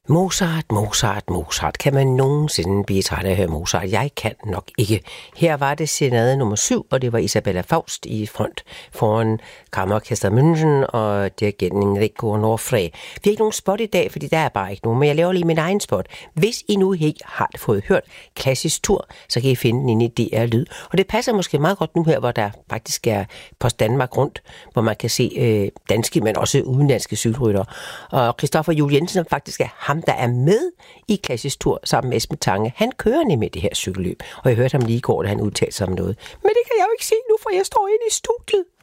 Mozart. Kan man nogensinde blive træt af at høre Mozart? Jeg kan nok ikke. Her var det serenade nummer 7, og det var Isabella Faust i front foran Kammerorkester München og dirigenten Enrico Onofre. Vi har ikke nogen spot i dag, fordi der er bare ikke nogen, men jeg laver lige min egen spot. Hvis I nu ikke har fået hørt Klassisk Tur, så kan I finde den inde i DR Lyd. Og det passer måske meget godt nu her, hvor der faktisk er Post Danmark rundt, hvor man kan se danske, men også udenlandske cykelrytter. Og Christoffer Juhl Jensen faktisk er ham, der er med i Klassisk Tur sammen med Esben Tange. Han kører nemlig det her cykelløb, og jeg hørte ham lige i går, da han udtalte sig om noget. Men det kan jeg jo ikke se nu, for jeg står inde i studiet.